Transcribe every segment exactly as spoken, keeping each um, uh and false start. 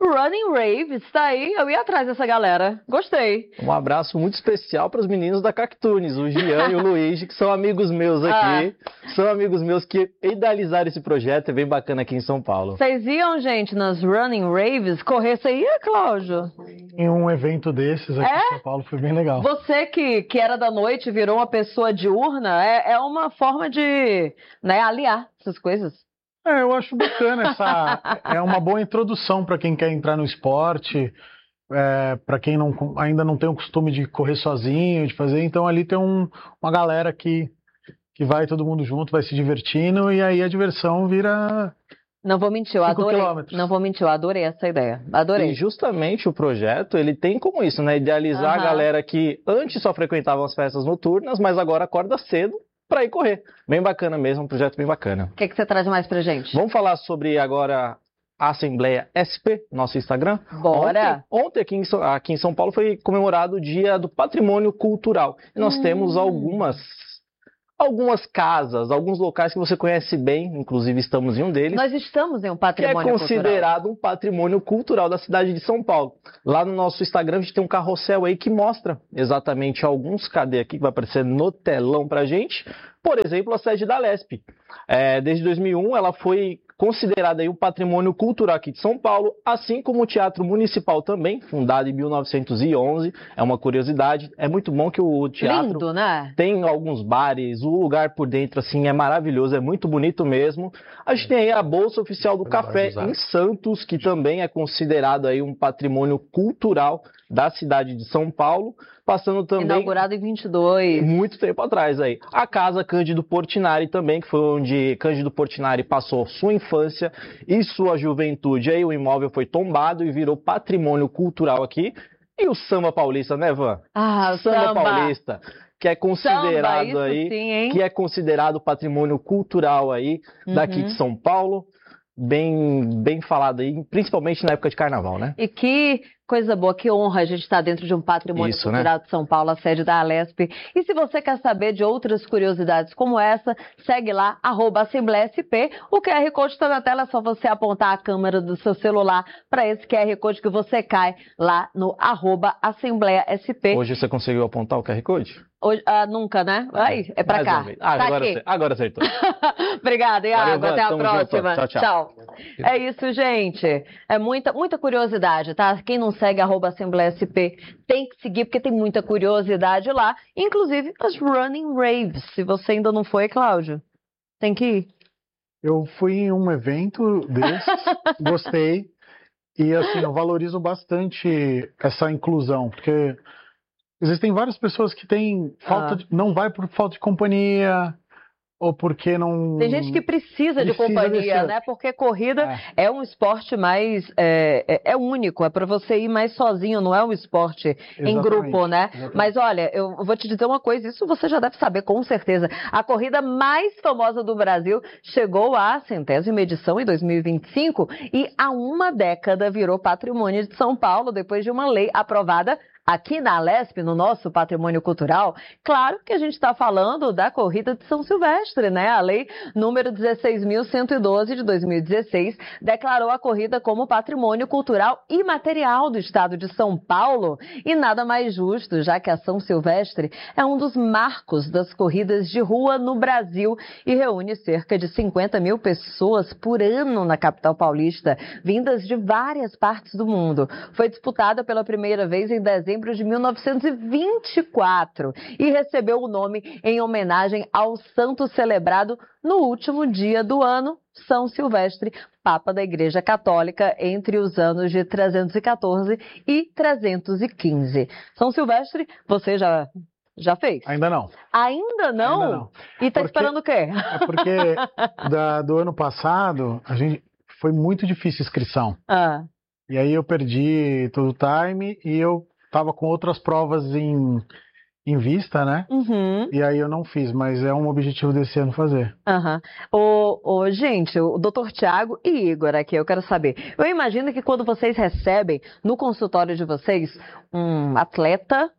Running Raves, tá aí, eu ia atrás dessa galera. Gostei. Um abraço muito especial para os meninos da Cactunes, o Gian e o Luigi, que são amigos meus aqui. Ah. São amigos meus que idealizaram esse projeto, é bem bacana aqui em São Paulo. Vocês iam, gente, nas Running Raves? Correr, você ia, Cláudio? Em um evento desses aqui é? em São Paulo, foi bem legal. Você que, que era da noite, virou uma pessoa diurna, é, é uma forma de, né, aliar essas coisas. É, eu acho bacana essa. É uma boa introdução para quem quer entrar no esporte, é, para quem não, ainda não tem o costume de correr sozinho, de fazer. Então ali tem um, uma galera que, que vai todo mundo junto, vai se divertindo, e aí a diversão vira. Não vou mentir, eu adorei. Quilômetros. Não vou mentir, eu adorei essa ideia. Adorei. E justamente o projeto, ele tem como isso, né? Idealizar uhum. a galera que antes só frequentava as festas noturnas, mas agora acorda cedo para ir correr. Bem bacana mesmo, um projeto bem bacana. O que, que você traz mais pra gente? Vamos falar sobre agora a Assembleia S P, nosso Instagram. Bora! Ontem, ontem aqui, em, aqui em São Paulo foi comemorado o Dia do Patrimônio Cultural. E nós hum. temos algumas... Algumas casas, alguns locais que você conhece bem, inclusive estamos em um deles. Nós estamos em um patrimônio cultural. Que é considerado cultural. um patrimônio cultural da cidade de São Paulo. Lá no nosso Instagram a gente tem um carrossel aí que mostra exatamente alguns, cadê aqui, que vai aparecer no telão pra gente. Por exemplo, a sede da Lesp. É, desde dois mil e um ela foi considerada aí um patrimônio cultural aqui de São Paulo, assim como o Teatro Municipal também, fundado em mil novecentos e onze. É uma curiosidade. É muito bom que o teatro Lindo, né? tem alguns bares, o lugar por dentro assim é maravilhoso, é muito bonito mesmo. A gente tem aí a Bolsa Oficial do Café em Santos, que também é considerado aí um patrimônio cultural da cidade de São Paulo, passando também... Inaugurado em vinte e dois. Muito tempo atrás aí. A Casa Cândido Portinari também, que foi onde Cândido Portinari passou sua infância e sua juventude. Aí o imóvel foi tombado e virou patrimônio cultural aqui. E o Samba Paulista, né, Van? Ah, o Samba, samba Paulista, que é considerado samba, aí, sim, hein? que é considerado patrimônio cultural aí daqui uhum. de São Paulo. Bem, bem falado aí, principalmente na época de carnaval, né? E que coisa boa, que honra a gente estar dentro de um patrimônio Isso, cultural né? de São Paulo, a sede da Alesp. E se você quer saber de outras curiosidades como essa, segue lá, arroba Assembleia S P. O Q R Code está na tela, é só você apontar a câmera do seu celular para esse Q R Code que você cai lá no arroba Assembleia S P. Hoje você conseguiu apontar o Q R Code? Hoje, ah, nunca, né? Aí, é pra Mais cá. Ah, tá agora, aqui. agora acertou. Obrigada, Iago. Valeu, até a tamo próxima. junto. Tchau, tchau. Tchau. É isso, gente. É muita, muita curiosidade, tá? Quem não segue arroba Assembleia S P tem que seguir, porque tem muita curiosidade lá. Inclusive as Running Raves. Se você ainda não foi, Cláudio, tem que ir. Eu fui em um evento desses, gostei. E assim, eu valorizo bastante essa inclusão, porque existem várias pessoas que têm falta ah. de, não vai por falta de companhia, ou porque não... Tem gente que precisa, precisa de companhia, desse... né? Porque corrida é, é um esporte mais... É, é, é único, é para você ir mais sozinho, não é um esporte exatamente, em grupo, né? Exatamente. Mas olha, eu vou te dizer uma coisa, isso você já deve saber com certeza. A corrida mais famosa do Brasil chegou à centésima edição em dois mil e vinte e cinco e há uma década virou patrimônio de São Paulo, depois de uma lei aprovada aqui na Alesp, no nosso patrimônio cultural. Claro que a gente está falando da corrida de São Silvestre, né? A lei número dezesseis mil cento e doze de dois mil e dezesseis declarou a corrida como patrimônio cultural imaterial do estado de São Paulo. E nada mais justo, já que a São Silvestre é um dos marcos das corridas de rua no Brasil e reúne cerca de cinquenta mil pessoas por ano na capital paulista, vindas de várias partes do mundo. Foi disputada pela primeira vez em dezembro de mil novecentos e vinte e quatro e recebeu o nome em homenagem ao santo celebrado no último dia do ano, São Silvestre, Papa da Igreja Católica, entre os anos de trezentos e quatorze e trezentos e quinze. São Silvestre, você já... Já fez? Ainda não. Ainda não? Ainda não. E tá porque, esperando o quê? É porque da, do ano passado, a gente, foi muito difícil a inscrição. Ah. E aí eu perdi todo o time e eu tava com outras provas em, em vista, né? Uhum. E aí eu não fiz, mas é um objetivo desse ano fazer. Uhum. Ô, ô, gente, o doutor Tiago e Igor aqui, eu quero saber. Eu imagino que quando vocês recebem no consultório de vocês um atleta...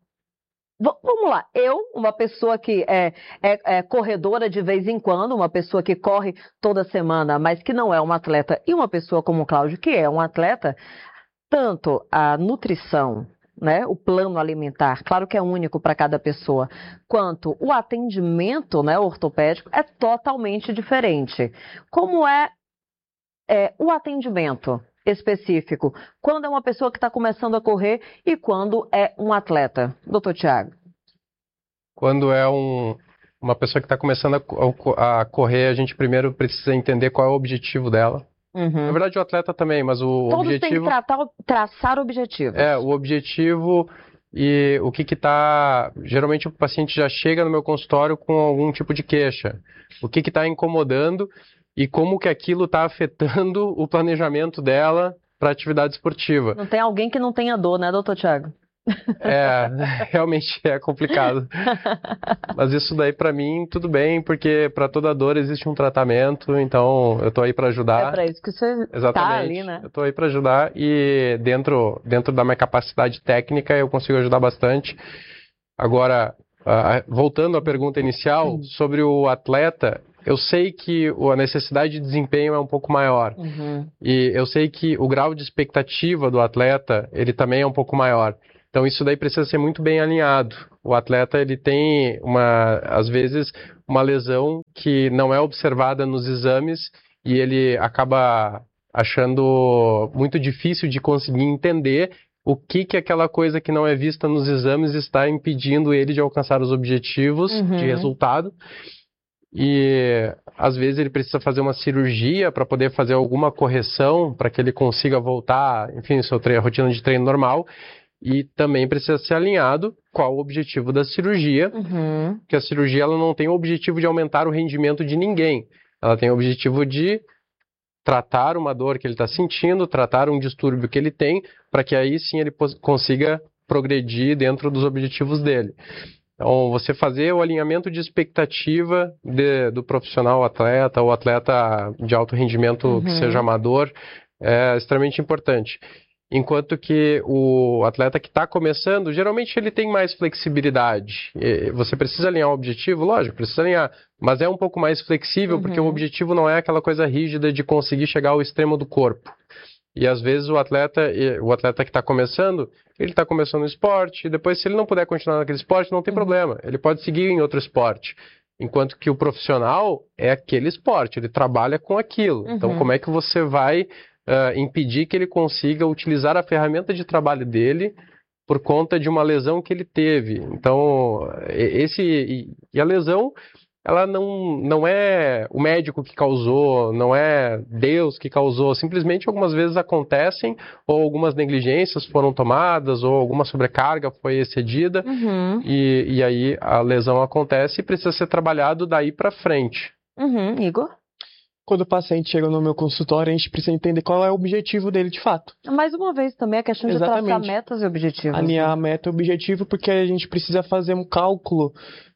V- vamos lá, eu, uma pessoa que é, é, é corredora de vez em quando, uma pessoa que corre toda semana, mas que não é uma atleta, e uma pessoa como o Cláudio, que é um atleta... tanto a nutrição, né, o plano alimentar, claro que é único para cada pessoa, quanto o atendimento, né, ortopédico é totalmente diferente. Como é, é o atendimento específico? Quando é uma pessoa que está começando a correr e quando é um atleta? Doutor Tiago. Quando é um, uma pessoa que está começando a, a correr, a gente primeiro precisa entender qual é o objetivo dela. Uhum. Na verdade, o atleta também, mas o Todos objetivo... têm que tratar, traçar objetivos. É, o objetivo e o que que tá... Geralmente o paciente já chega no meu consultório com algum tipo de queixa. O que que está incomodando e como que aquilo está afetando o planejamento dela para a atividade esportiva. Não tem alguém que não tenha dor, né, doutor Tiago? É, realmente é complicado. Mas isso daí pra mim tudo bem, porque pra toda dor existe um tratamento, então eu tô aí pra ajudar. É pra isso que você Exatamente. tá ali, né? Eu tô aí pra ajudar e dentro, dentro da minha capacidade técnica eu consigo ajudar bastante. Agora, uh, voltando à pergunta inicial sobre o atleta, eu sei que a necessidade de desempenho é um pouco maior. Uhum. E eu sei que o grau de expectativa do atleta, ele também é um pouco maior. Então isso daí precisa ser muito bem alinhado. O atleta, ele tem, uma, às vezes, uma lesão que não é observada nos exames e ele acaba achando muito difícil de conseguir entender o que que aquela coisa que não é vista nos exames está impedindo ele de alcançar os objetivos uhum. de resultado. E às vezes ele precisa fazer uma cirurgia para poder fazer alguma correção para que ele consiga voltar, enfim, sua treino, rotina de treino normal. E também precisa ser alinhado qual o objetivo da cirurgia, uhum. porque a cirurgia ela não tem o objetivo de aumentar o rendimento de ninguém. Ela tem o objetivo de tratar uma dor que ele está sentindo, tratar um distúrbio que ele tem, para que aí sim ele consiga progredir dentro dos objetivos dele. Então, você fazer o alinhamento de expectativa de, do profissional atleta ou atleta de alto rendimento uhum. que seja amador é extremamente importante. Enquanto que o atleta que está começando, geralmente ele tem mais flexibilidade. Você precisa alinhar o objetivo? Lógico, precisa alinhar. Mas é um pouco mais flexível, uhum. porque o objetivo não é aquela coisa rígida de conseguir chegar ao extremo do corpo. E às vezes o atleta, o atleta que está começando, ele está começando no esporte, e depois se ele não puder continuar naquele esporte, não tem uhum. problema. Ele pode seguir em outro esporte. Enquanto que o profissional é aquele esporte, ele trabalha com aquilo. Uhum. Então como é que você vai... Uh, impedir que ele consiga utilizar a ferramenta de trabalho dele por conta de uma lesão que ele teve. Então, esse e, e a lesão, ela não, não é o médico que causou, não é Deus que causou, simplesmente algumas vezes acontecem, ou algumas negligências foram tomadas, ou alguma sobrecarga foi excedida, uhum. e, e aí a lesão acontece e precisa ser trabalhado daí para frente. Uhum. Igor? Quando o paciente chega no meu consultório, a gente precisa entender qual é o objetivo dele de fato. Mais uma vez, também a questão Exatamente. de traçar metas e objetivos. Alinhar a meta e objetivo, porque a gente precisa fazer um cálculo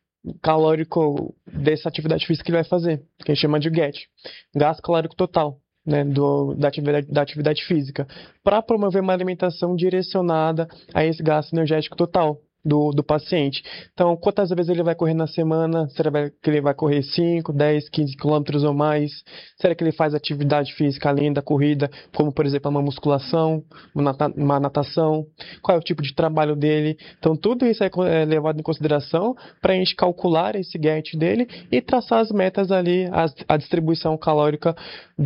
calórico dessa atividade física que ele vai fazer, que a gente chama de G A T, gasto calórico total, né, do, da, atividade, da atividade física, para promover uma alimentação direcionada a esse gasto energético total do, do paciente. Então, quantas vezes ele vai correr na semana? Será que ele vai correr cinco, dez, quinze quilômetros ou mais? Será que ele faz atividade física além da corrida, como, por exemplo, uma musculação, uma natação? Qual é o tipo de trabalho dele? Então, tudo isso é levado em consideração para a gente calcular esse G A T dele e traçar as metas ali, a, a distribuição calórica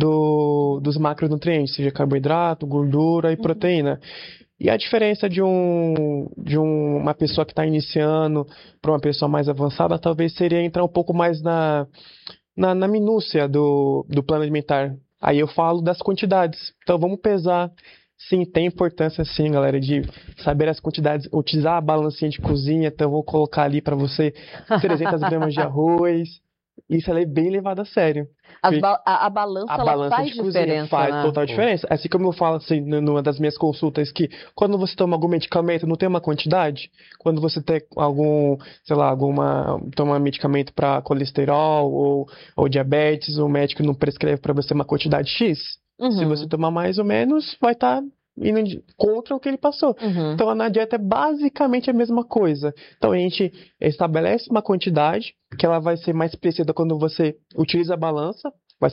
do, dos macronutrientes, seja carboidrato, gordura e uhum. proteína. E a diferença de, um, de um, uma pessoa que está iniciando para uma pessoa mais avançada talvez seria entrar um pouco mais na, na, na minúcia do, do plano alimentar. Aí eu falo das quantidades. Então vamos pesar. Sim, tem importância sim, galera, de saber as quantidades, utilizar a balancinha de cozinha. Então eu vou colocar ali para você trezentas gramas de arroz. Isso ela é bem levado a sério. Ba a, a balança, a ela balança faz de diferença, faz né? total diferença. Assim como eu falo assim, numa das minhas consultas, que quando você toma algum medicamento, não tem uma quantidade. Quando você tem algum, sei lá, alguma toma medicamento para colesterol ou, ou diabetes, o médico não prescreve para você uma quantidade X. Uhum. Se você tomar mais ou menos, vai estar... Tá indo contra o que ele passou. Uhum. Então, na dieta é basicamente a mesma coisa. Então, a gente estabelece uma quantidade que ela vai ser mais precisa quando você utiliza a balança, vai ser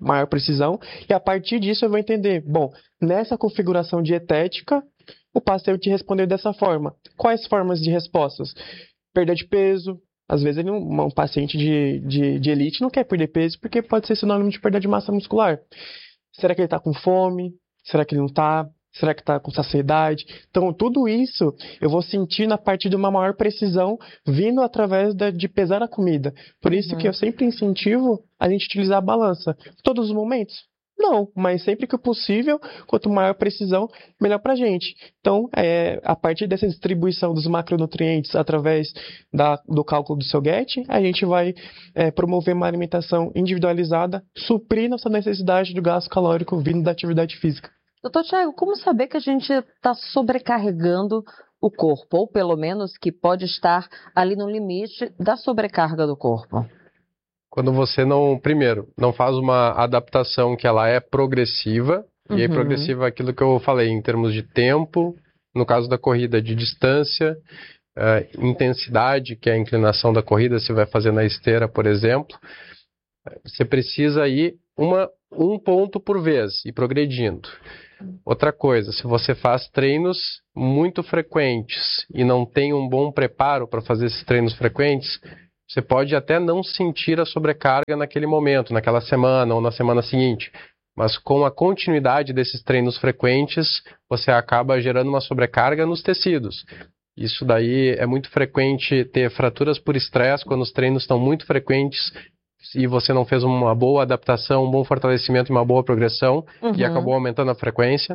maior precisão, e a partir disso eu vou entender, bom, nessa configuração dietética, o paciente respondeu dessa forma. Quais formas de respostas? Perda de peso. Às vezes ele, um, um paciente de, de, de elite não quer perder peso porque pode ser sinônimo de perda de massa muscular. Será que ele está com fome? Será que ele não está? Será que está com saciedade? Então, tudo isso eu vou sentir na parte de uma maior precisão vindo através de, de pesar a comida. Por isso uhum. que eu sempre incentivo a gente utilizar a balança. Todos os momentos? Não, mas sempre que possível, quanto maior precisão, melhor para a gente. Então, é, a partir dessa distribuição dos macronutrientes através da, do cálculo do seu G E T, a gente vai é, promover uma alimentação individualizada, suprir nossa necessidade do gasto calórico vindo da atividade física. Doutor Thiago, como saber que a gente está sobrecarregando o corpo, ou pelo menos que pode estar ali no limite da sobrecarga do corpo? Quando você não, primeiro, não faz uma adaptação que ela é progressiva, uhum. e aí progressiva é aquilo que eu falei, em termos de tempo, no caso da corrida, de distância, uh, intensidade, que é a inclinação da corrida, se vai fazer na esteira, por exemplo, você precisa ir uma, um ponto por vez, ir progredindo. Outra coisa, se você faz treinos muito frequentes e não tem um bom preparo para fazer esses treinos frequentes, você pode até não sentir a sobrecarga naquele momento, naquela semana ou na semana seguinte, mas com a continuidade desses treinos frequentes, você acaba gerando uma sobrecarga nos tecidos. Isso daí é muito frequente ter fraturas por estresse quando os treinos estão muito frequentes e você não fez uma boa adaptação, um bom fortalecimento e uma boa progressão, uhum. e acabou aumentando a frequência.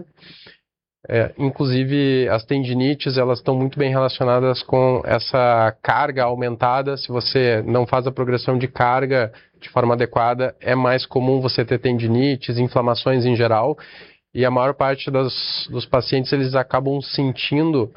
É, inclusive, as tendinites, elas estão muito bem relacionadas com essa carga aumentada. Se você não faz a progressão de carga de forma adequada, é mais comum você ter tendinites, inflamações em geral, e a maior parte das, dos pacientes, eles acabam sentindo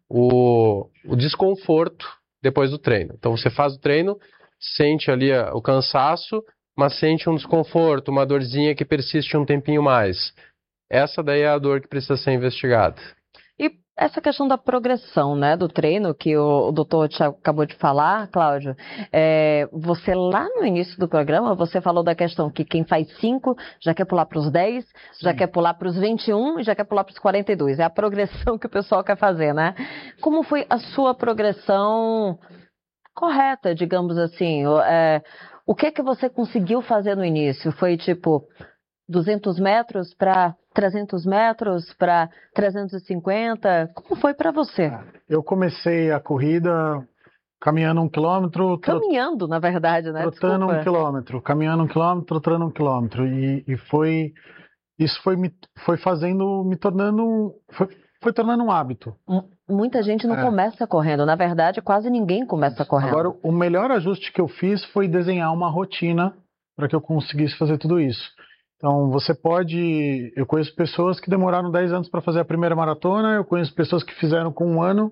o, o desconforto depois do treino. Então, você faz o treino, sente ali o cansaço, mas sente um desconforto, uma dorzinha que persiste um tempinho mais. Essa daí é a dor que precisa ser investigada. E essa questão da progressão, né, do treino, que o, o doutor Thiago acabou de falar, Cláudio, é, você lá no início do programa, você falou da questão que quem faz cinco já quer pular para os dez, já quer pular para os vinte e um e já quer pular para os quarenta e dois. É a progressão que o pessoal quer fazer, né? Como foi a sua progressão correta, digamos assim? É, o que que você conseguiu fazer no início? Foi tipo duzentos metros para trezentos metros, para trezentos e cinquenta? Como foi para você? Eu comecei a corrida caminhando um quilômetro. Caminhando, na verdade, né? Trotando Desculpa. um quilômetro, caminhando um quilômetro, trotando um quilômetro. E, e foi, isso foi, me, foi fazendo, me tornando, foi, foi tornando um hábito. Muita gente não é. começa correndo. Na verdade, quase ninguém começa correndo. Agora, o melhor ajuste que eu fiz foi desenhar uma rotina para que eu conseguisse fazer tudo isso. Então, você pode... Eu conheço pessoas que demoraram dez anos para fazer a primeira maratona, eu conheço pessoas que fizeram com um ano,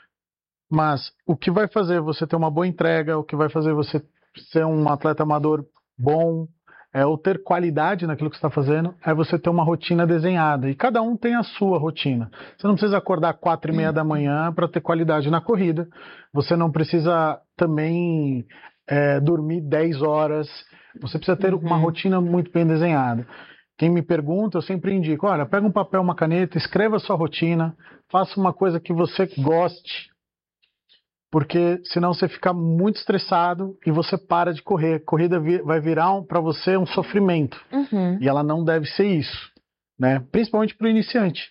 mas o que vai fazer você ter uma boa entrega, o que vai fazer você ser um atleta amador bom, é, ou ter qualidade naquilo que você está fazendo, é você ter uma rotina desenhada. E cada um tem a sua rotina. Você não precisa acordar quatro e meia da manhã para ter qualidade na corrida. Você não precisa também é, dormir dez horas. Você precisa ter uhum. uma rotina muito bem desenhada. Quem me pergunta, eu sempre indico, olha, pega um papel, uma caneta, escreva a sua rotina, faça uma coisa que você goste, porque senão você fica muito estressado e você para de correr. A corrida vai virar um, para você um sofrimento. Uhum. E ela não deve ser isso, né? Principalmente para o iniciante.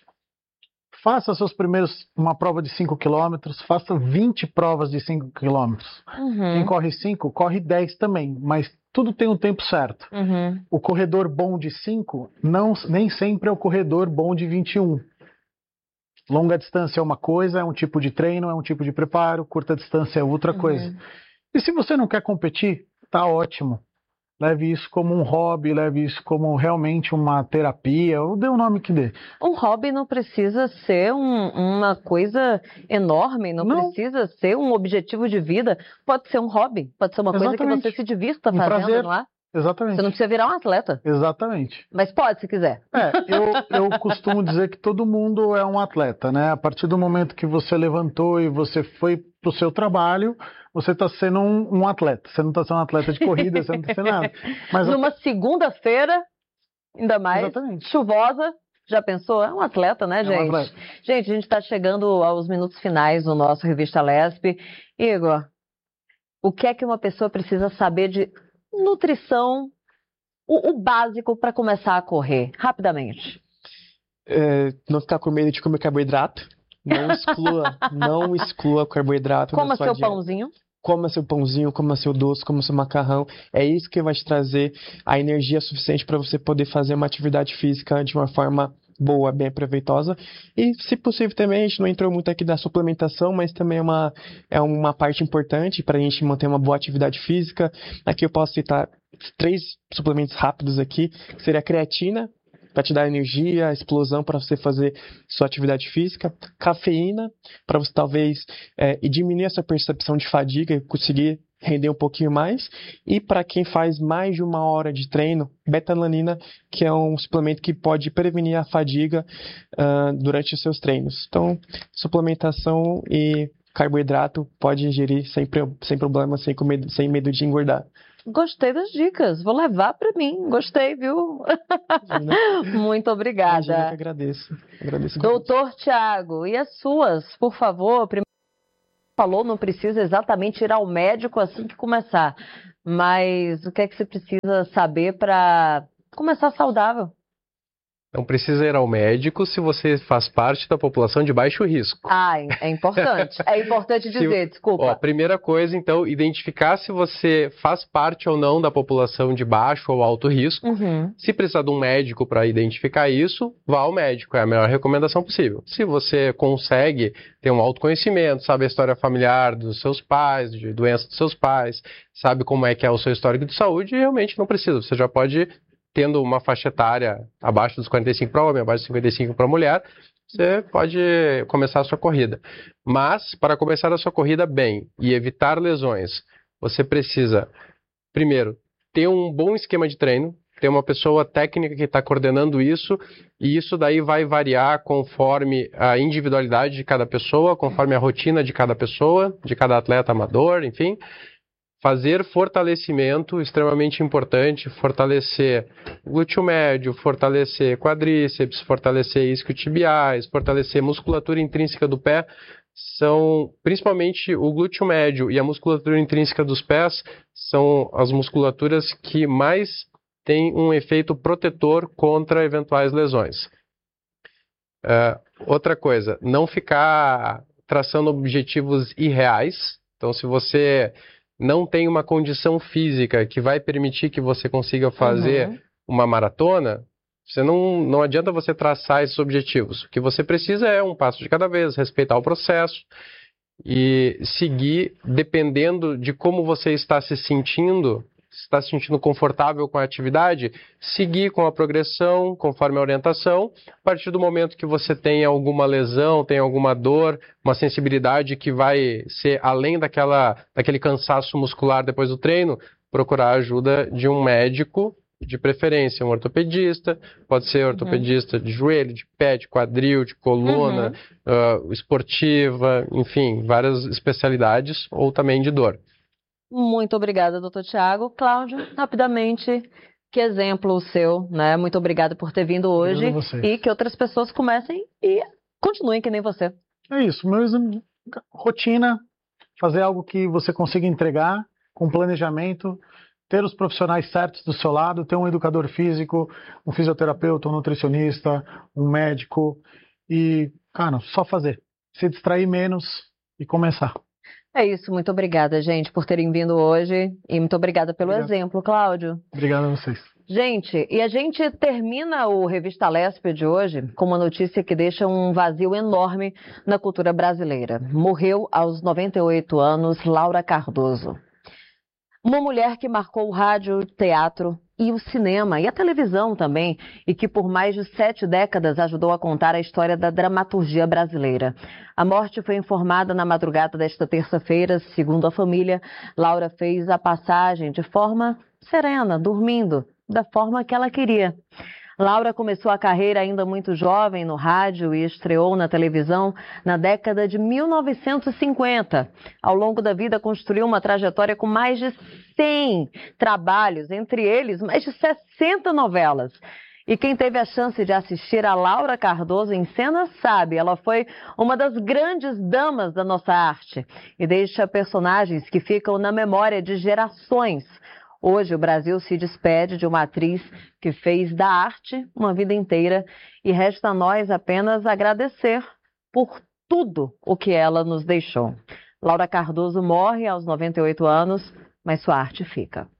Faça seus primeiros, uma prova de cinco quilômetros, faça vinte provas de cinco quilômetros. Uhum. Quem corre cinco, corre dez também, mas tudo tem um tempo certo. Uhum. O corredor bom de cinco não, nem sempre é o corredor bom de vinte e um. Longa distância é uma coisa, é um tipo de treino, é um tipo de preparo, curta distância é outra uhum. coisa. E se você não quer competir, tá ótimo. Leve isso como um hobby, leve isso como realmente uma terapia, ou dê o nome que dê. Um hobby não precisa ser um, uma coisa enorme, não, não precisa ser um objetivo de vida. Pode ser um hobby, pode ser uma Exatamente. coisa que você se divirta um fazendo, prazer. Não é? Exatamente. Você não precisa virar um atleta. Exatamente. Mas pode, se quiser. É, eu, eu costumo dizer que todo mundo é um atleta, né? A partir do momento que você levantou e você foi pro seu trabalho, você está sendo um, um atleta. Você não está sendo um atleta de corrida, você não está sendo nada. Mas Numa até... segunda-feira... ainda mais Exatamente. chuvosa. Já pensou? É um atleta, né, gente? É um atleta. Gente, a gente está chegando aos minutos finais do nosso Revista Lespe. Igor, o que é que uma pessoa precisa saber de nutrição, o, o básico para começar a correr? Rapidamente. É, não ficar com medo de comer carboidrato. Não exclua, não exclua carboidrato. Coma seu dieta. pãozinho. Coma seu pãozinho, coma seu doce, coma seu macarrão. É isso que vai te trazer a energia suficiente para você poder fazer uma atividade física de uma forma boa, bem proveitosa. E, se possível, também, a gente não entrou muito aqui da suplementação, mas também é uma, é uma parte importante para a gente manter uma boa atividade física. Aqui eu posso citar três suplementos rápidos aqui, que seria a creatina, para te dar energia, explosão para você fazer sua atividade física, cafeína, para você talvez é, diminuir essa percepção de fadiga e conseguir render um pouquinho mais, e para quem faz mais de uma hora de treino, beta-alanina, que é um suplemento que pode prevenir a fadiga uh, durante os seus treinos. Então, suplementação e carboidrato pode ingerir sem, sem problema, sem, medo, sem medo de engordar. Gostei das dicas, vou levar para mim. Gostei, viu? Muito obrigada. Imagina que agradeço. agradeço Doutor Tiago, e as suas, por favor? Primeiro falou, não precisa exatamente ir ao médico assim que começar, mas o que é que você precisa saber para começar saudável? Não precisa ir ao médico se você faz parte da população de baixo risco. Ah, é importante. É importante dizer, se, desculpa. Ó, primeira coisa, então, identificar se você faz parte ou não da população de baixo ou alto risco. Uhum. Se precisar de um médico para identificar isso, vá ao médico. É a melhor recomendação possível. Se você consegue ter um autoconhecimento, sabe a história familiar dos seus pais, de doença dos seus pais, sabe como é que é o seu histórico de saúde, realmente não precisa. Você já pode... tendo uma faixa etária abaixo dos quarenta e cinco para homem, abaixo dos cinquenta e cinco para mulher, você pode começar a sua corrida. Mas, para começar a sua corrida bem e evitar lesões, você precisa, primeiro, ter um bom esquema de treino, ter uma pessoa técnica que está coordenando isso, e isso daí vai variar conforme a individualidade de cada pessoa, conforme a rotina de cada pessoa, de cada atleta amador, enfim. Fazer fortalecimento, extremamente importante, fortalecer glúteo médio, fortalecer quadríceps, fortalecer isquiotibiais, fortalecer musculatura intrínseca do pé, são, principalmente o glúteo médio e a musculatura intrínseca dos pés, são as musculaturas que mais têm um efeito protetor contra eventuais lesões. Uh, outra coisa, não ficar traçando objetivos irreais. Então, se você não tem uma condição física que vai permitir que você consiga fazer uhum. uma maratona, você não, não adianta você traçar esses objetivos. O que você precisa é um passo de cada vez, respeitar o processo e seguir dependendo de como você está se sentindo, se está se sentindo confortável com a atividade, seguir com a progressão, conforme a orientação. A partir do momento que você tem alguma lesão, tem alguma dor, uma sensibilidade que vai ser além daquela, daquele cansaço muscular depois do treino, procurar a ajuda de um médico, de preferência um ortopedista, pode ser ortopedista uhum. de joelho, de pé, de quadril, de coluna, uhum. uh, esportiva, enfim, várias especialidades, ou também de dor. Muito obrigada, doutor Tiago. Cláudio, rapidamente, que exemplo o seu, né? Muito obrigada por ter vindo hoje e que outras pessoas comecem e continuem que nem você. É isso, mesmo rotina, fazer algo que você consiga entregar com planejamento, ter os profissionais certos do seu lado, ter um educador físico, um fisioterapeuta, um nutricionista, um médico e, cara, só fazer. Se distrair menos e começar. É isso, muito obrigada, gente, por terem vindo hoje e muito obrigada pelo Obrigado. exemplo, Cláudio. Obrigado a vocês. Gente, e a gente termina o Revista Lespe de hoje com uma notícia que deixa um vazio enorme na cultura brasileira. Morreu aos noventa e oito anos Laura Cardoso. Uma mulher que marcou o rádio, o teatro e o cinema e a televisão também, e que por mais de sete décadas ajudou a contar a história da dramaturgia brasileira. A morte foi informada na madrugada desta terça-feira. Segundo a família, Laura fez a passagem de forma serena, dormindo, da forma que ela queria. Laura começou a carreira ainda muito jovem no rádio e estreou na televisão na década de mil novecentos e cinquenta. Ao longo da vida construiu uma trajetória com mais de cem trabalhos, entre eles mais de sessenta novelas. E quem teve a chance de assistir a Laura Cardoso em cena sabe, ela foi uma das grandes damas da nossa arte e deixa personagens que ficam na memória de gerações. Hoje o Brasil se despede de uma atriz que fez da arte uma vida inteira e resta a nós apenas agradecer por tudo o que ela nos deixou. Laura Cardoso morre aos noventa e oito anos, mas sua arte fica.